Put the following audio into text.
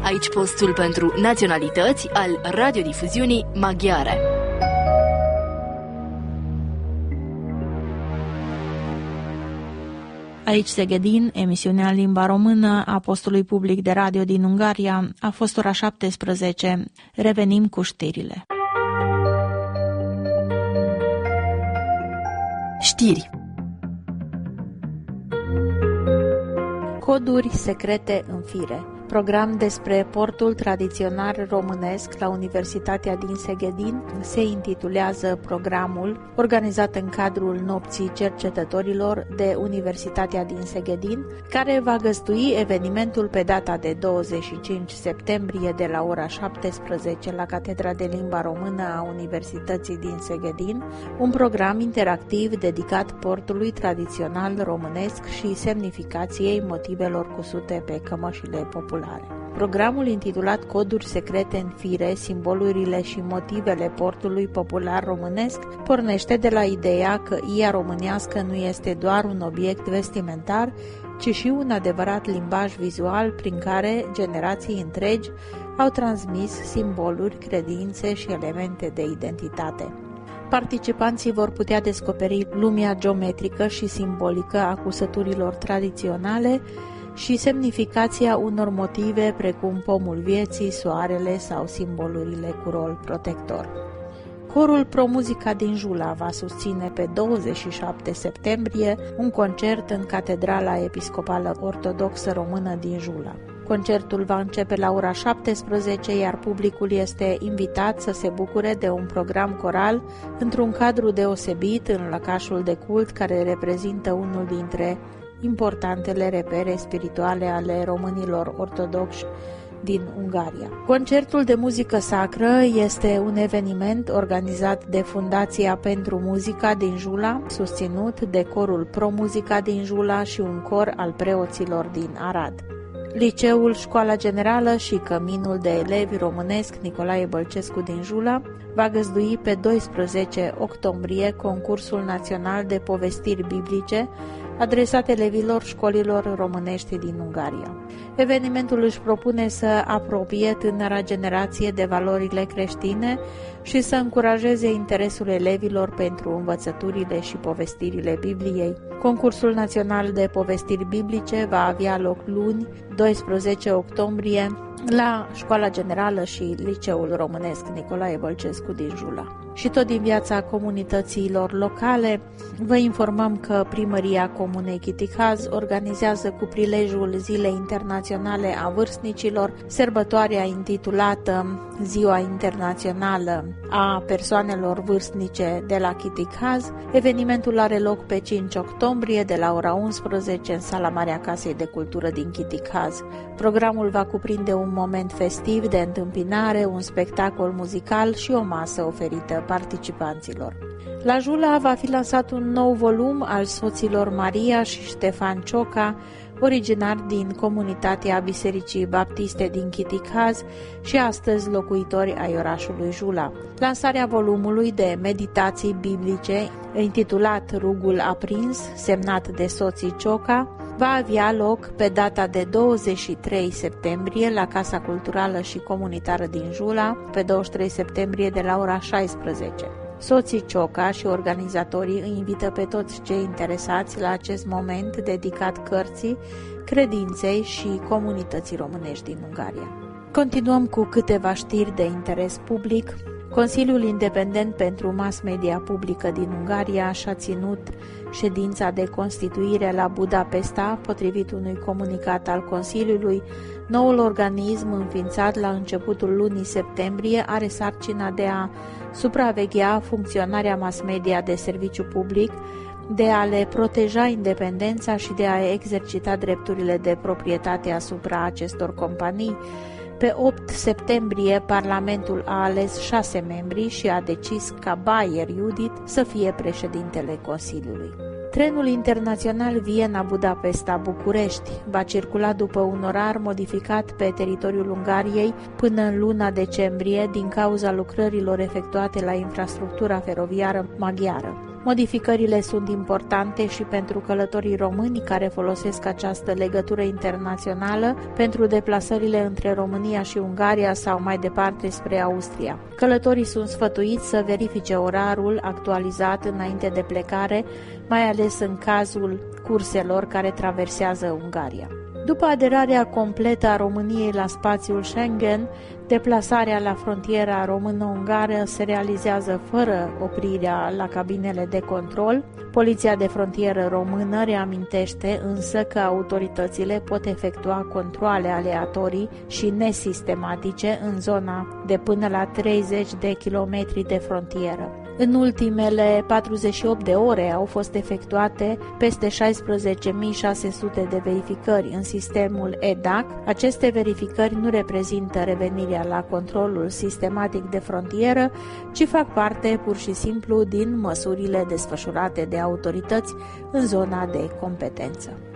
Aici postul pentru naționalități al radiodifuziunii maghiare. Aici Szegedin, emisiunea în limba română a postului public de radio din Ungaria, a fost ora 17. Revenim cu știrile. Știri. Coduri secrete în fire. Program despre portul tradițional românesc la Universitatea din Szegedin se intitulează programul, organizat în cadrul Nopții Cercetătorilor de Universitatea din Szegedin, care va găzdui evenimentul pe data de 25 septembrie de la ora 17 la Catedra de Limba Română a Universității din Szegedin, un program interactiv dedicat portului tradițional românesc și semnificației motivelor cusute pe cămășile populare. Programul intitulat Coduri secrete în fire, simbolurile și motivele portului popular românesc pornește de la ideea că ia românească nu este doar un obiect vestimentar, ci și un adevărat limbaj vizual prin care generații întregi au transmis simboluri, credințe și elemente de identitate. Participanții vor putea descoperi lumea geometrică și simbolică a cusăturilor tradiționale și semnificația unor motive precum pomul vieții, soarele sau simbolurile cu rol protector. Corul Pro-Muzica din Jula va susține pe 27 septembrie un concert în Catedrala Episcopală Ortodoxă Română din Jula. Concertul va începe la ora 17, iar publicul este invitat să se bucure de un program coral într-un cadru deosebit în lăcașul de cult care reprezintă unul dintre importantele repere spirituale ale românilor ortodoxi din Ungaria. Concertul de muzică sacră este un eveniment organizat de Fundația pentru Muzica din Jula, susținut de Corul Pro-Muzica din Jula și un cor al preoților din Arad. Liceul Școala Generală și Căminul de Elevi Românesc Nicolae Bălcescu din Jula va găzdui pe 12 octombrie concursul național de povestiri biblice adresat elevilor școlilor românești din Ungaria. Evenimentul își propune să apropie tânăra generație de valorile creștine și să încurajeze interesul elevilor pentru învățăturile și povestirile Bibliei. Concursul național de povestiri biblice va avea loc luni, 12 octombrie, la Școala Generală și Liceul Românesc Nicolae Bălcescu din Jula. Și tot din viața comunităților locale, vă informăm că Primăria Comunei Chiticaz organizează cu prilejul Zilei Internaționale a Vârstnicilor sărbătoarea intitulată Ziua Internațională a Persoanelor Vârstnice de la Chiticaz. Evenimentul are loc pe 5 octombrie de la ora 11 în Sala Mare a Casei de Cultură din Chiticaz. Programul va cuprinde un moment festiv de întâmpinare, un spectacol muzical și o masă oferită participanților. La Jula va fi lansat un nou volum al soților Maria și Ștefan Cioca, originari din comunitatea Bisericii Baptiste din Chiticaz și astăzi locuitori ai orașului Jula. Lansarea volumului de meditații biblice, intitulat Rugul aprins, semnat de soții Cioca, va avea loc pe data de 23 septembrie la Casa Culturală și Comunitară din Jula, pe 23 septembrie de la ora 16. Soții Cioca și organizatorii îi invită pe toți cei interesați la acest moment dedicat cărții, credinței și comunității românești din Ungaria. Continuăm cu câteva știri de interes public. Consiliul Independent pentru Mass Media Publică din Ungaria și-a ținut ședința de constituire la Budapesta, potrivit unui comunicat al Consiliului. Noul organism, înființat la începutul lunii septembrie, are sarcina de a supraveghea funcționarea mass media de serviciu public, de a le proteja independența și de a exercita drepturile de proprietate asupra acestor companii. Pe 8 septembrie, Parlamentul a ales 6 membri și a decis ca Bayer Judith să fie președintele Consiliului. Trenul internațional Viena-Budapesta-București va circula după un orar modificat pe teritoriul Ungariei până în luna decembrie din cauza lucrărilor efectuate la infrastructura feroviară maghiară. Modificările sunt importante și pentru călătorii români care folosesc această legătură internațională pentru deplasările între România și Ungaria sau mai departe spre Austria. Călătorii sunt sfătuiți să verifice orarul actualizat înainte de plecare, mai ales în cazul curselor care traversează Ungaria. După aderarea completă a României la spațiul Schengen, deplasarea la frontiera română-ungară se realizează fără oprirea la cabinele de control. Poliția de frontieră română reamintește însă că autoritățile pot efectua controale aleatorii și nesistematice în zona de până la 30 de kilometri de frontieră. În ultimele 48 de ore au fost efectuate peste 16.600 de verificări în sistemul EDAC. Aceste verificări nu reprezintă revenirea la controlul sistematic de frontieră, ci fac parte pur și simplu din măsurile desfășurate de autorități în zona de competență.